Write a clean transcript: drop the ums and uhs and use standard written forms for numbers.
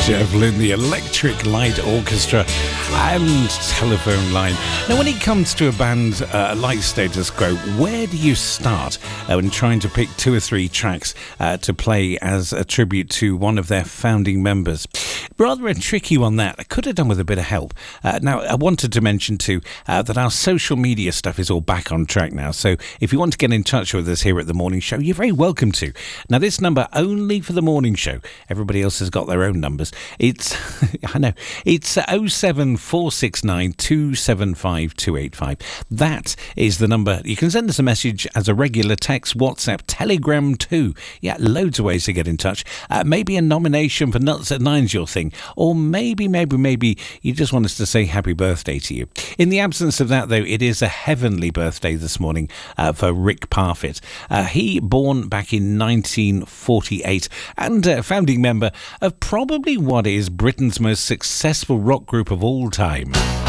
Devlin, the Electric Light Orchestra and Telephone Line. Now, when it comes to a band like Status Quo, where do you start when trying to pick two or three tracks to play as a tribute to one of their founding members? Rather a tricky one that I could have done with a bit of help. Now, I wanted to mention too that our social media stuff is all back on track now. So if you want to get in touch with us here at The Morning Show, you're very welcome to. Now, this number only for The Morning Show. Everybody else has got their own numbers. It's, I know, it's 07469 275 285. That is the number. You can send us a message as a regular text, WhatsApp, Telegram too. Yeah, loads of ways to get in touch. Maybe a nomination for Nuts at Nine's your thing. Or maybe you just want us to say happy birthday to you. In the absence of that, though, it is a heavenly birthday this morning for Rick Parfitt. He born back in 1948 and founding member of probably what is Britain's most successful rock group of all time.